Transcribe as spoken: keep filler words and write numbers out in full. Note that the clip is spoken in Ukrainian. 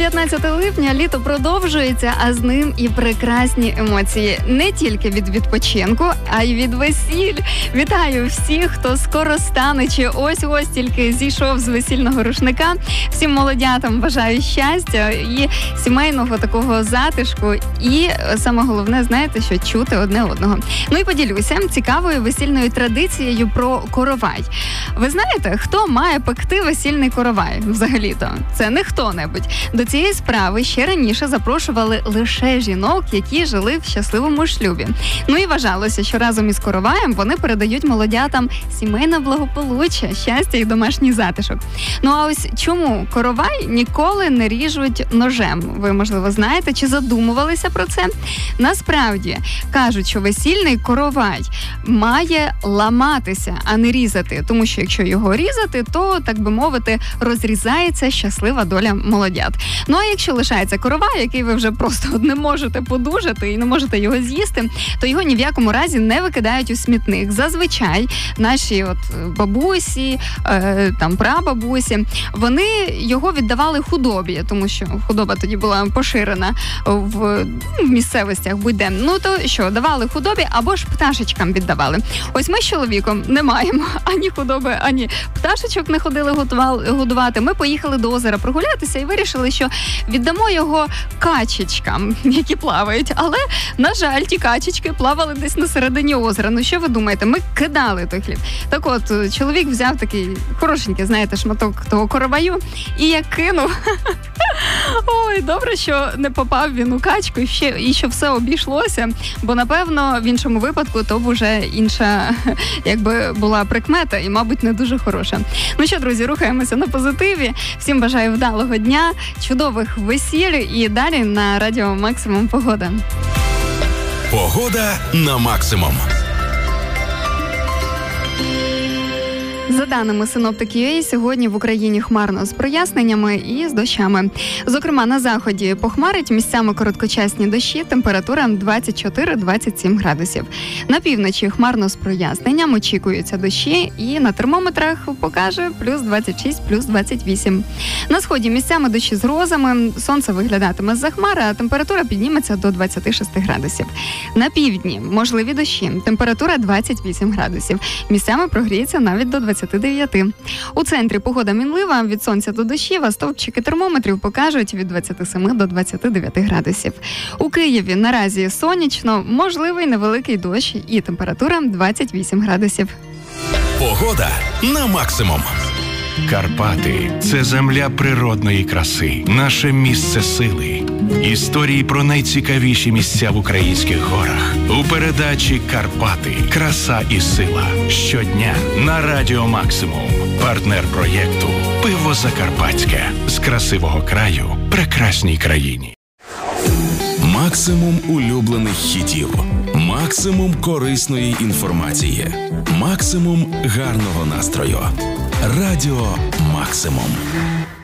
п'ятнадцяте липня, літо продовжується, а з ним і прекрасні емоції. Не тільки від відпочинку, а й від весіль. Вітаю всіх, хто скоро стане, чи ось-ось тільки зійшов з весільного рушника. Всім молодятам бажаю щастя і сімейного такого затишку. І саме головне, знаєте, що чути одне одного. Ну і поділюся цікавою весільною традицією про коровай. Ви знаєте, хто має пекти весільний коровай взагалі-то? Це не хто-небудь. До цієї справи ще раніше запрошували лише жінок, які жили в щасливому шлюбі. Ну і вважалося, що разом із короваєм вони передають молодятам сімейне благополуччя, щастя і домашній затишок. Ну а ось чому коровай ніколи не ріжуть ножем? Ви, можливо, знаєте, чи задумувалися про це? Насправді, кажуть, що весільний коровай має ламатися, а не різати. Тому що якщо його різати, то, так би мовити, розрізається щаслива доля молодят. Ну а якщо лишається коровай, який ви вже просто не можете подужати і не можете його з'їсти, то його ні в якому разі не викидають у смітник. Зазвичай наші от бабусі, е, там прабабусі, вони його віддавали худобі, тому що худоба тоді була поширена в, в місцевостях будь-де. Ну то що, давали худобі або ж пташечкам віддавали. Ось ми з чоловіком не маємо ані худоби, ані пташечок не ходили годувати. Ми поїхали до озера прогулятися і вирішили, що віддамо його качечкам, які плавають. Але, на жаль, ті качечки плавали десь на середині озера. Ну що ви думаєте? Ми кидали той хліб. Так от, чоловік взяв такий хорошенький, знаєте, шматок того короваю і як кинув. Ой, добре, що не попав він у качку і, ще, і що все обійшлося, бо, напевно, в іншому випадку то б уже інша, якби, була прикмета і, мабуть, не дуже хороша. Ну що, друзі, рухаємося на позитиві. Всім бажаю вдалого дня, чудових весіль і далі на радіо «Максимум» погода. Погода на «Максимум». За даними синоптики, сьогодні в Україні хмарно з проясненнями і з дощами. Зокрема, на заході похмарить, місцями короткочасні дощі, температура двадцять чотири - двадцять сім градусів. На півночі хмарно з проясненням, очікуються дощі і на термометрах покаже плюс двадцять шість - плюс двадцять вісім. На сході місцями дощі з грозами, сонце виглядатиме з-за хмари, а температура підніметься до двадцять шість градусів. На півдні можливі дощі, температура двадцять вісім градусів. Місцями прогріється навіть до двадцять дев'ять. У центрі погода мінлива, від сонця до дощів, а стовпчики термометрів покажуть від двадцять сім до двадцять дев'ять градусів. У Києві наразі сонячно, можливий невеликий дощ і температура двадцять вісім градусів. Погода на «Максимум». Карпати – це земля природної краси, наше місце сили. Історії про найцікавіші місця в українських горах. У передачі «Карпати. Краса і сила». Щодня на радіо «Максимум». Партнер проєкту «Пиво Закарпатське». З красивого краю прекрасній країні. Максимум улюблених хітів. Максимум корисної інформації. Максимум гарного настрою. Радіо «Максимум».